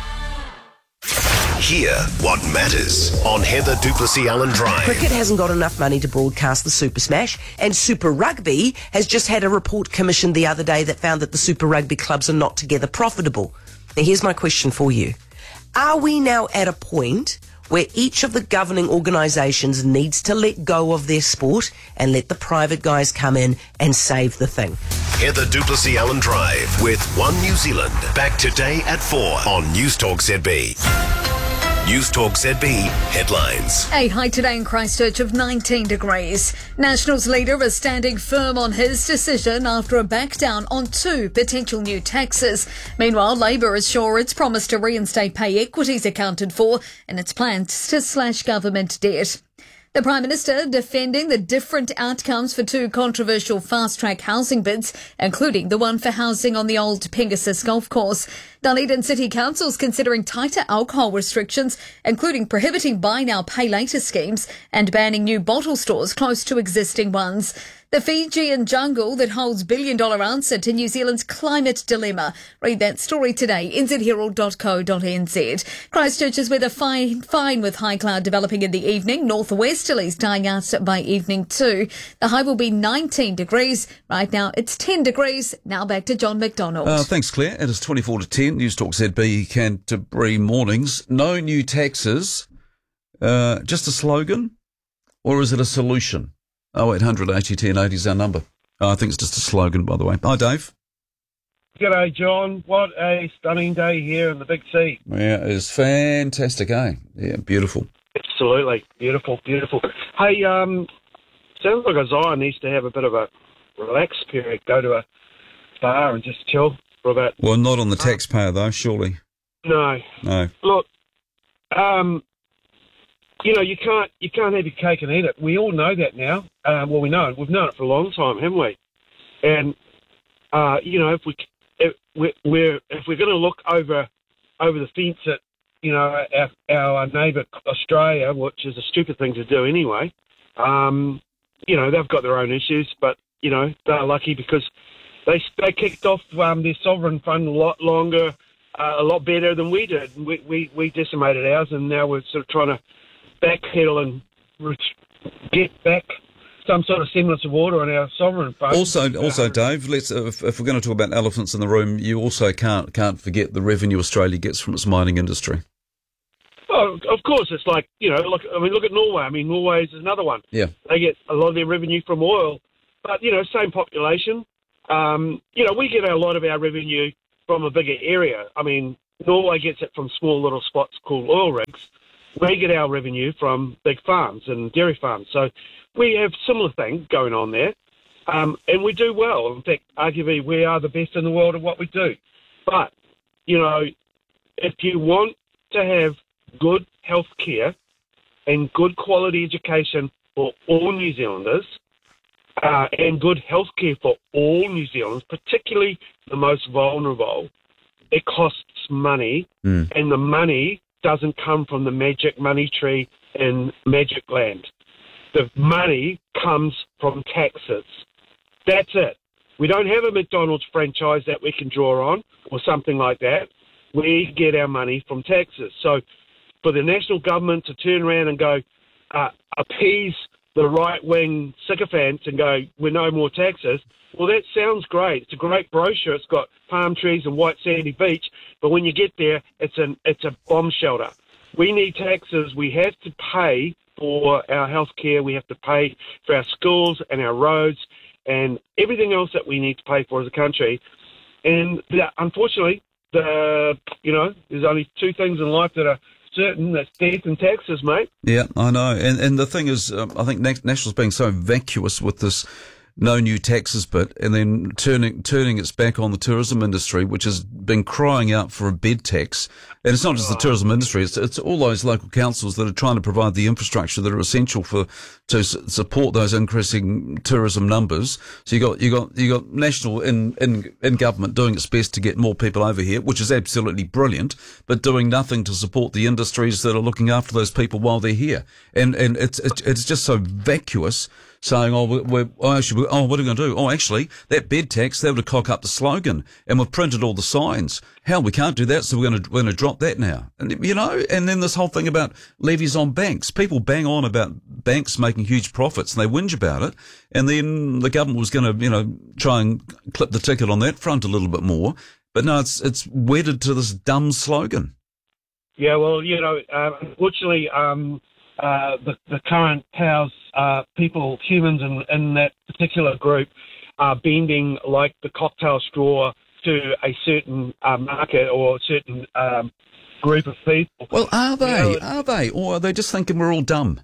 S11: Hear what matters on Heather Duplessis Allen Drive.
S16: Cricket hasn't got enough money to broadcast the Super Smash, and Super Rugby has just had a report commissioned the other day that found that the Super Rugby clubs are not together profitable. Now, here's my question for you. Are we now at a point where each of the governing organisations needs to let go of their sport and let the private guys come in and save the thing?
S11: Heather Duplessis Allen Drive with One New Zealand. Back today at four on News Talk Z B. News Talk Z B headlines.
S12: A high today in Christchurch of nineteen degrees. Nationals leader is standing firm on his decision after a back down on two potential new taxes. Meanwhile, Labour is sure its promise to reinstate pay equities accounted for in its plans to slash government debt. The Prime Minister defending the different outcomes for two controversial fast-track housing bids, including the one for housing on the old Pegasus golf course. Dunedin City Council's considering tighter alcohol restrictions, including prohibiting buy now, pay later schemes and banning new bottle stores close to existing ones. The Fijian jungle that holds billion-dollar answer to New Zealand's climate dilemma. Read that story today, n z herald dot co dot n z. Christchurch's weather fine, fine with high cloud developing in the evening. Northwesterlies dying out by evening too. The high will be nineteen degrees. Right now it's ten degrees. Now back to John McDonald.
S22: Uh, thanks, Claire. It is twenty-four to ten. News Talk Z B, Canterbury mornings. No new taxes. Uh, just a slogan? Or is it a solution? oh eight hundred eighty ten eighty is our number. Oh, I think it's just a slogan, by the way. Hi, Dave.
S17: G'day, John. What a stunning day here in the Big C.
S22: Yeah, it's fantastic, eh? Yeah, beautiful.
S17: Absolutely. Beautiful, beautiful. Hey, um, sounds like Isaiah needs to have a bit of a relax period, go to a bar and just chill for a bit.
S22: Well, not on the taxpayer, though, surely.
S17: No.
S22: No.
S17: Look, um... you know, you can't you can't have your cake and eat it. We all know that now. Um, well, we know it. We've known it for a long time, haven't we? And uh, you know, if we if we're, we're if we're going to look over over the fence at, you know, our, our neighbour Australia, which is a stupid thing to do anyway. Um, you know, they've got their own issues, but, you know, they're lucky because they they kicked off um, their sovereign fund a lot longer, uh, a lot better than we did. We, we, we decimated ours, and now we're sort of trying to backpedal and re- get back some sort of semblance of order on our sovereign fund.
S22: Also, also, Dave, let's if, if we're going to talk about elephants in the room, you also can't can't forget the revenue Australia gets from its mining industry.
S17: Oh, of course, it's like, you know, look, I mean, look at Norway. I mean, Norway is another one.
S22: Yeah.
S17: They get a lot of their revenue from oil, but, you know, same population. Um, you know, we get a lot of our revenue from a bigger area. I mean, Norway gets it from small little spots called oil rigs. We get our revenue from big farms and dairy farms. So we have similar things going on there, um, and we do well. In fact, arguably, we are the best in the world at what we do. But, you know, if you want to have good health care and good quality education for all New Zealanders, uh, and good health care for all New Zealanders, particularly the most vulnerable, it costs money,
S22: mm.
S17: and the money doesn't come from the magic money tree in Magic Land. The money comes from taxes. That's it. We don't have a McDonald's franchise that we can draw on or something like that. We get our money from taxes. So for the national government to turn around and go, uh, appease the right-wing sycophants and go, we're no more taxes, well, that sounds great. It's a great brochure. It's got palm trees and white sandy beach, but when you get there, it's an it's a bomb shelter. We need taxes. We have to pay for our health care. We have to pay for our schools and our roads and everything else that we need to pay for as a country. And the, unfortunately, the you know, there's only two things in life that are certain, that's death and taxes, mate.
S22: Yeah, I know. And and the thing is, um, I think National's being so vacuous with this no new taxes bit, and then turning turning its back on the tourism industry, which has been crying out for a bed tax. And it's not just the tourism industry; it's it's all those local councils that are trying to provide the infrastructure that are essential for to s- support those increasing tourism numbers. So you got you got you got National in, in in government doing its best to get more people over here, which is absolutely brilliant, but doing nothing to support the industries that are looking after those people while they're here. And and it's it's, it's just so vacuous. Saying, oh, we're, we're, oh, actually, oh, what are we going to do? Oh, actually, that bed tax, they would cock up the slogan, and we've printed all the signs. Hell, we can't do that, so we're going to we're going to drop that now. And you know, and then this whole thing about levies on banks. People bang on about banks making huge profits, and they whinge about it. And then the government was going to, you know, try and clip the ticket on that front a little bit more. But no, it's it's wedded to this dumb slogan.
S17: Yeah, well, you know, uh, unfortunately, um, uh, the the current powers. Uh, people, humans in, in that particular group are bending like the cocktail straw to a certain uh, market or a certain um, group of people.
S22: Well, are they?
S17: You know,
S22: are they? Or are they just thinking we're all dumb?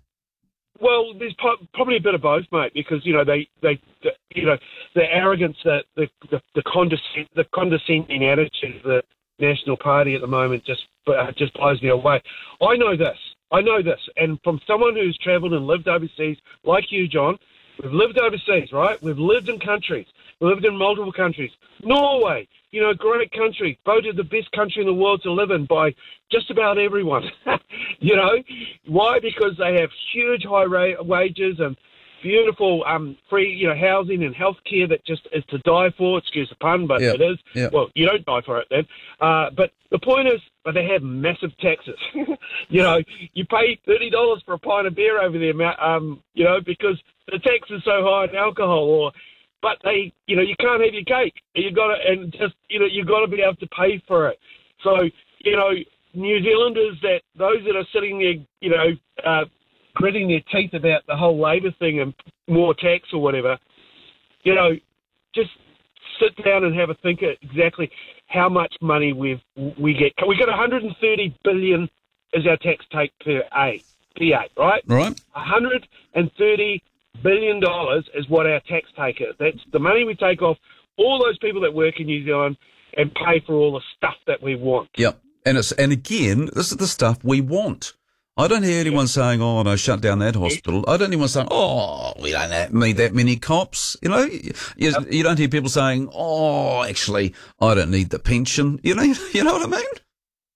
S17: Well, there's po- probably a bit of both, mate, because, you know, they, they, the, you know, the arrogance, the, the, the, the, condescend- the condescending attitude of the National Party at the moment just, uh, just blows me away. I know this. I know this, and from someone who's travelled and lived overseas, like you, John, we've lived overseas, right? We've lived in countries. We've lived in multiple countries. Norway, you know, great country, voted the best country in the world to live in by just about everyone. You know, why? Because they have huge high ra- wages and beautiful um, free, you know, housing and health care that just is to die for. Excuse the pun, but
S22: yep.
S17: it is.
S22: Yep.
S17: Well, you don't die for it then. Uh, but the point is, but they have massive taxes. You know, you pay thirty dollars for a pint of beer over there, um, you know, because the tax is so high on alcohol. Or, but they, you know, you can't have your cake. You got to, and just, you know, you got to be able to pay for it. So, you know, New Zealanders, that those that are sitting there, you know, uh, gritting their teeth about the whole Labour thing and more tax or whatever, you know, just sit down and have a think at exactly how much money we've we get. We got one hundred thirty billion is our tax take per eight, P eight, right?
S22: Right.
S17: one hundred thirty billion dollars is what our tax take is. That's the money we take off all those people that work in New Zealand and pay for all the stuff that we want.
S22: Yep. And it's and again, this is the stuff we want. I don't hear anyone saying, oh, no, shut down that hospital. I don't hear anyone saying, oh, we don't need that many cops. You know, you, you don't hear people saying, oh, actually, I don't need the pension. You know, you know what I mean?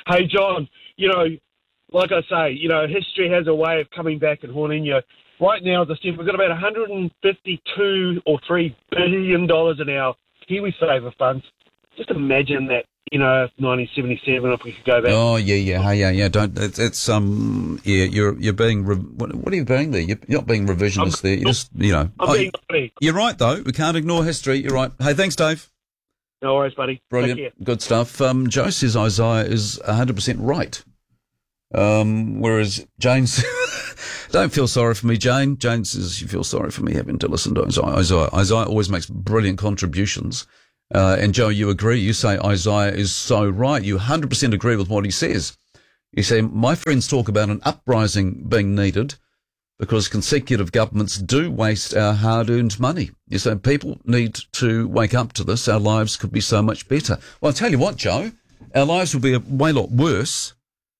S17: Hey, John, you know, like I say, you know, history has a way of coming back and haunting you. Right now, as I said, we've got about one hundred fifty-two or three billion dollars in our KiwiSaver funds. Just imagine that, you know, nineteen seventy-seven, if we could go back.
S22: Oh yeah, yeah, hey, yeah, yeah. Don't. It's, it's um, yeah. You're you're being. Re- what, what are you being there? You're, you're not being revisionist there. You're just, you know.
S17: I'm
S22: oh,
S17: being naughty.
S22: You're right though. We can't ignore history. You're right. Hey, thanks, Dave.
S17: No worries, buddy.
S22: Brilliant.
S17: Take care.
S22: Good stuff. Um, Joe says Isaiah is one hundred percent right. Um, whereas Jane's, don't feel sorry for me, Jane. Jane says you feel sorry for me having to listen to Isaiah. Isaiah, Isaiah always makes brilliant contributions. Uh, and Joe, you agree. You say Isaiah is so right. You one hundred percent agree with what he says. You say, my friends talk about an uprising being needed because consecutive governments do waste our hard-earned money. You say people need to wake up to this. Our lives could be so much better. Well, I'll tell you what, Joe, our lives would be a way lot worse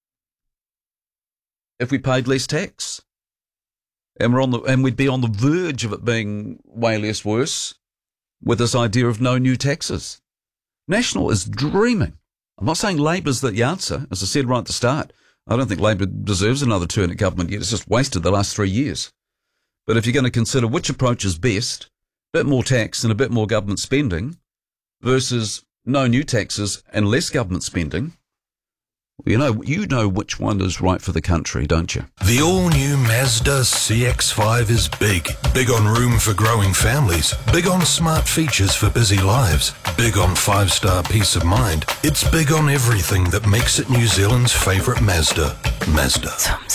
S22: if we paid less tax. And we're on the, and we'd be on the verge of it being way less worse with this idea of no new taxes. National is dreaming. I'm not saying Labor's the answer, as I said right at the start. I don't think Labor deserves another turn at government yet. It's just wasted the last three years. But if you're going to consider which approach is best, a bit more tax and a bit more government spending versus no new taxes and less government spending, you know, you know which one is right for the country, don't you?
S11: The all-new Mazda C X five is big. Big on room for growing families. Big on smart features for busy lives. Big on five-star peace of mind. It's big on everything that makes it New Zealand's favourite Mazda. Mazda.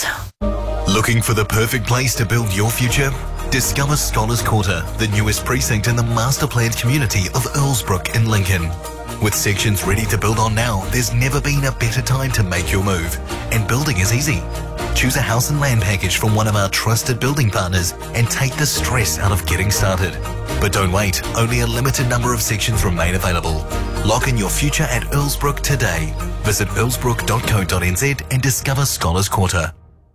S1: Looking for the perfect place to build your future? Discover Scholars Quarter, the newest precinct in the master-planned community of Earlsbrook in Lincoln. With sections ready to build on now, there's never been a better time to make your move. And building is easy. Choose a house and land package from one of our trusted building partners and take the stress out of getting started. But don't wait, only a limited number of sections remain available. Lock in your future at Earlsbrook today. Visit earlsbrook dot co dot n z and discover Scholars Quarter.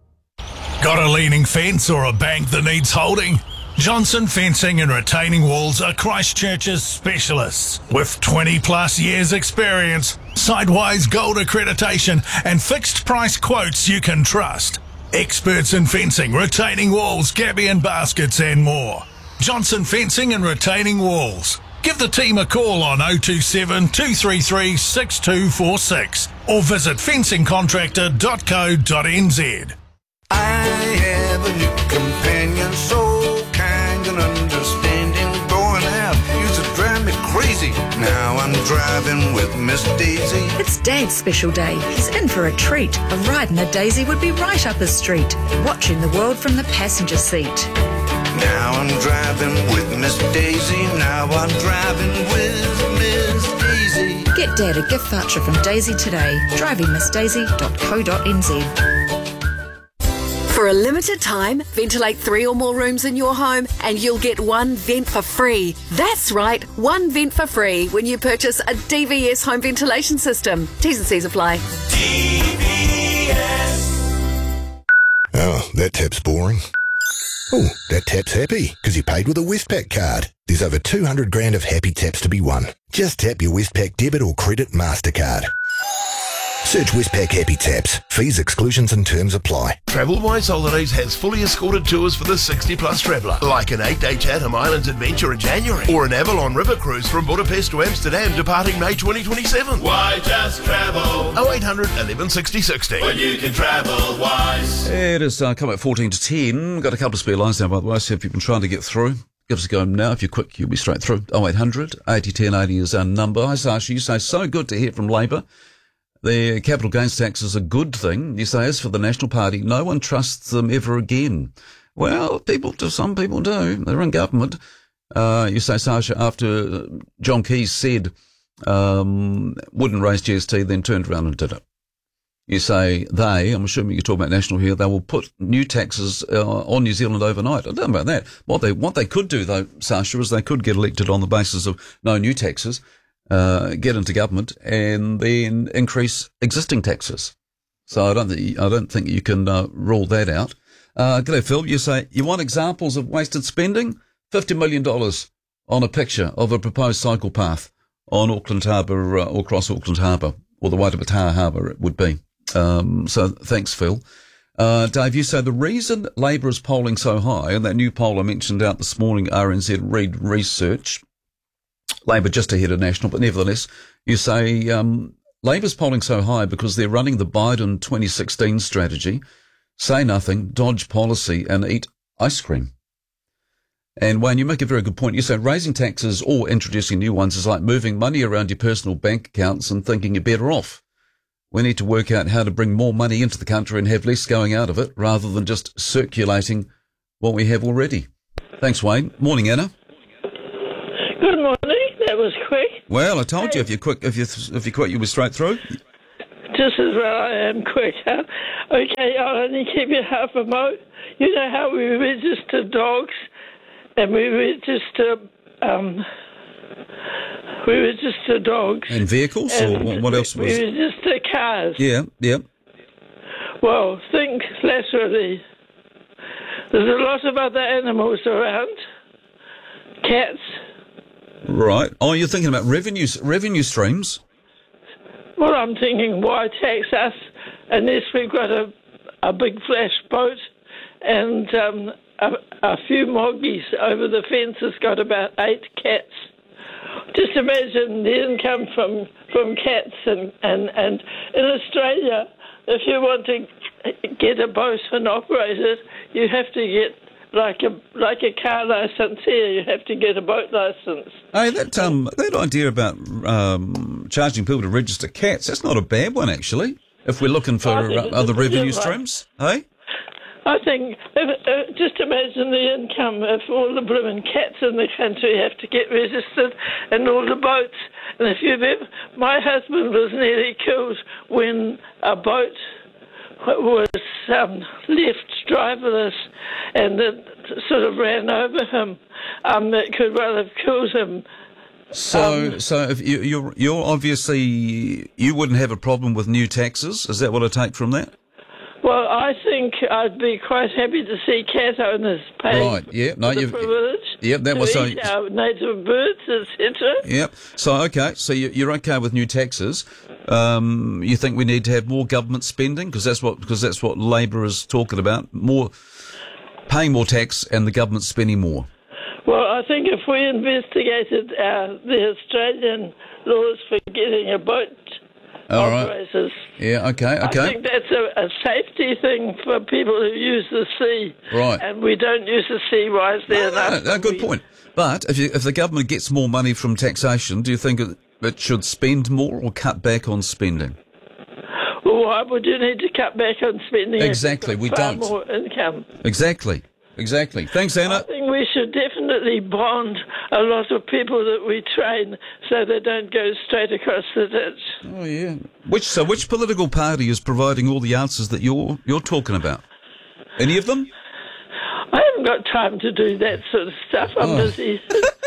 S18: Got a leaning fence or a bank that needs holding? Johnson Fencing and Retaining Walls are Christchurch's specialists. With twenty plus years experience, Sidewise Gold accreditation and fixed price quotes you can trust. Experts in fencing, retaining walls, gabion and baskets and more. Johnson Fencing and Retaining Walls. Give the team a call on oh two seven, two three three, six two four six or visit fencing contractor dot co dot n z.
S19: I have a new companion, so kind and understanding, going out used to drive me crazy. Now I'm driving with Miss Daisy.
S20: It's Dad's special day. He's in for a treat. A ride in a Daisy would be right up his street. Watching the world from the passenger seat.
S19: Now I'm driving with Miss Daisy. Now I'm driving with Miss Daisy.
S20: Get Dad a gift voucher from Daisy today. driving miss daisy dot co dot n z.
S21: For a limited time, ventilate three or more rooms in your home and you'll get one vent for free. That's right, one vent for free when you purchase a D V S home ventilation system. T's and C's apply.
S19: D V S.
S23: Oh, that tap's boring. Oh, that tap's happy because he paid with a Westpac card. There's over two hundred grand of happy taps to be won. Just tap your Westpac debit or credit MasterCard. Search Westpac Happy Taps. Fees, exclusions and terms apply.
S24: TravelWise Holidays has fully escorted tours for the sixty plus traveller, like an eight-day Chatham Islands adventure in January, or an Avalon River cruise from Budapest to Amsterdam departing May twenty twenty-seven.
S19: Why just travel?
S24: oh eight hundred, eleven sixty, sixty.
S19: When you can travel wise.
S22: It has uh, come at fourteen to ten. Got a couple of spare lines now, by the way, so if you've been trying to get through, give us a go now. If you're quick, you'll be straight through. oh eight hundred, eighty, ten eighty is our number. Hi, Sasha. You say, so good to hear from Labor. The capital gains tax is a good thing. You say, as for the National Party, no one trusts them ever again. Well, people do. Some people do. They're in government. Uh, you say, Sasha, after John Keys said um, wouldn't raise G S T, then turned around and did it. You say they, I'm assuming you're talking about National here, they will put new taxes uh, on New Zealand overnight. I don't know about that. What they what they could do, though, Sasha, is they could get elected on the basis of no new taxes. Uh, get into government and then increase existing taxes. So I don't think I don't think you can uh, rule that out. Uh, g'day, Phil. You say you want examples of wasted spending? Fifty million dollars on a picture of a proposed cycle path on Auckland Harbour uh, or across Auckland Harbour. or the Waitemata Harbour it would be. Um, so thanks, Phil. Uh, Dave, you say the reason Labour is polling so high, and that new poll I mentioned out this morning, R N Z Read Research, Labour just ahead of National, but nevertheless, you say um, Labour's polling so high because they're running the Biden twenty sixteen strategy, say nothing, dodge policy, and eat ice cream. And Wayne, you make a very good point. You say raising taxes or introducing new ones is like moving money around your personal bank accounts and thinking you're better off. We need to work out how to bring more money into the country and have less going out of it rather than just circulating what we have already. Thanks, Wayne. Morning, Anna.
S4: Good morning. That was quick.
S22: Well, I told you if you're quick, if you if you're quick, you'll be straight through.
S4: Just as well I am quick, huh? Okay, I'll only keep you half a mo. You know how we register dogs and we register um, we register dogs
S22: And vehicles, or what else was?
S4: We register cars.
S22: Yeah, yeah.
S4: Well, think laterally. There's a lot of other animals around. Cats.
S22: Right. Oh, you're thinking about revenue revenue streams.
S4: Well, I'm thinking, why tax us unless we've got a, a big flash boat and um, a, a few moggies over the fence has got about eight cats. Just imagine the income from, from cats and, and, and in Australia, if you want to get a boat and operate it, you have to get like a like a car licence here. You have to get a boat licence.
S22: Hey, that um that idea about um charging people to register cats, that's not a bad one actually. If we're looking for uh, other revenue streams, hey.
S4: I think, if, uh, just imagine the income if all the blooming cats in the country have to get registered and all the boats. And if you've ever, my husband was nearly killed when a boat was um, left driverless and it sort of ran over him. Um, that could well have killed him.
S22: So,
S4: Um,
S22: so if you, you're you're obviously you wouldn't have a problem with new taxes. Is that what I take from that?
S4: Well, I think I'd be quite happy to see cat owners pay
S22: Right. Yeah. No.
S4: for the
S22: You've.
S4: privilege
S22: Yep. That
S4: to
S22: was so.
S4: eat our native birds, et cetera.
S22: Yep. So okay. So you- you're okay with new taxes. Um, you think we need to have more government spending because that's what because that's what Labor is talking about. More paying more tax and the government spending more.
S4: Well, I think if we investigated uh, the Australian laws for getting a boat
S22: All right.
S4: operators,
S22: Yeah. Okay.
S4: I
S22: Okay.
S4: think that's a, a safety thing for people who use the sea.
S22: Right.
S4: And we don't use the sea wisely enough.
S22: No, no, good point. But if you, if the government gets more money from taxation, do you think it, it should spend more or cut back on spending?
S4: Well, why would you need to cut back on spending? if
S22: Exactly,
S4: you've
S22: we
S4: got far
S22: don't.
S4: more income.
S22: Exactly. Exactly. Thanks,
S4: I
S22: Anna.
S4: think we should definitely bond a lot of people that we train so they don't go straight across the ditch.
S22: Oh yeah. Which so which political party is providing all the answers that you're you're talking about? Any of them?
S4: I haven't got time to do that sort of stuff. I'm
S22: Oh.
S4: busy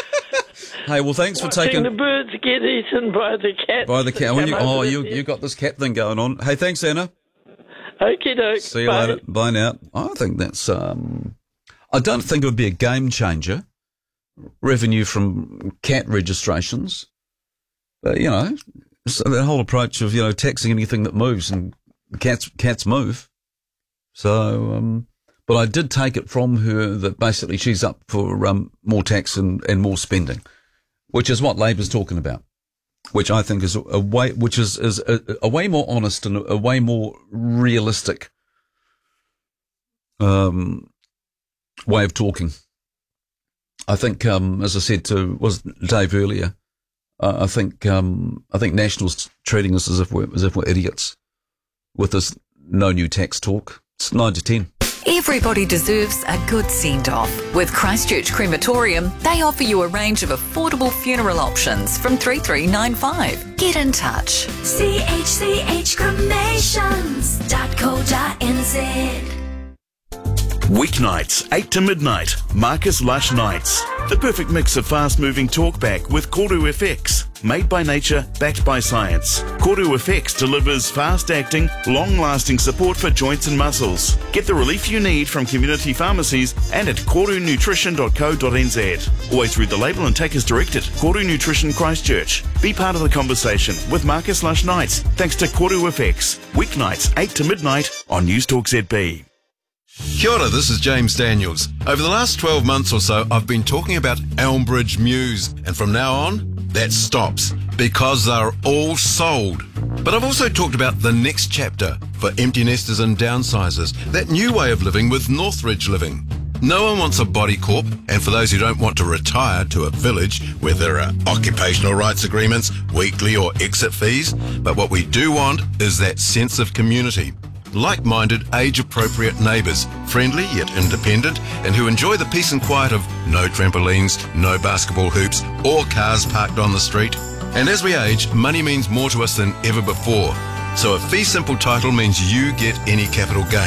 S22: Hey, well, thanks for
S4: watching
S22: taking
S4: the birds get eaten by the cats.
S22: by the
S4: that
S22: cat. When
S4: come
S22: you,
S4: over
S22: oh,
S4: the
S22: you
S4: fence.
S22: you got this cat thing going on. Hey, thanks, Anna.
S4: Okie doke.
S22: See you
S4: Bye.
S22: later. Bye now. I think that's. Um, I don't think it would be a game changer. Revenue from cat registrations, but you know, so that whole approach of you know taxing anything that moves and cats cats move. So, um, but I did take it from her that basically she's up for um, more tax and, and more spending, which is what Labor's talking about. Which I think is a, a way, which is is a, a way more honest and a, a way more realistic um, way of talking. I think, um, as I said to was Dave earlier, uh, I think um, I think National's treating us as if we're as if we're idiots with this no new tax talk. It's nine to ten.
S20: Everybody deserves a good send-off. With Christchurch Crematorium, they offer you a range of affordable funeral options from three three nine five. Get in touch.
S5: C H C H cremations dot co dot n z.
S7: Weeknights, eight to midnight. Marcus Lush Nights. The perfect mix of fast-moving talkback with Koru F X. made by nature, backed by science. Koru F X delivers fast-acting, long-lasting support for joints and muscles. Get the relief you need from community pharmacies and at koru nutrition dot co dot n z. Always read the label and take as directed. Koru Nutrition Christchurch. Be part of the conversation with Marcus Lush Nights, thanks to Koru F X. Weeknights, eight to midnight on Newstalk Z B.
S8: Kia ora, this is James Daniels. Over the last twelve months or so, I've been talking about Elmbridge Mews, and from now on, that stops, because they're all sold. But I've also talked about the next chapter for empty nesters and downsizers, that new way of living with Northridge Living. No one wants a body corp, and for those who don't want to retire to a village where there are occupational rights agreements, weekly or exit fees, but what we do want is that sense of community. Like-minded, age-appropriate neighbours, friendly yet independent, and who enjoy the peace and quiet of no trampolines, no basketball hoops, or cars parked on the street. And as we age, money means more to us than ever before. So a fee simple title means you get any capital gain.